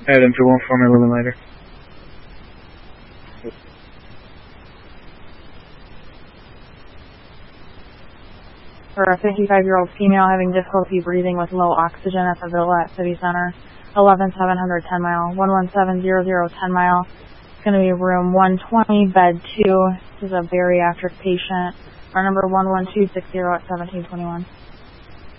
Item 214, a little bit later. For a 55-year-old female having difficulty breathing with low oxygen at the Villa at City Center, 11700 10 Mile, 11700 10 Mile. It's going to be room 120, bed 2. This is a bariatric patient. Our number 11260 at 1721.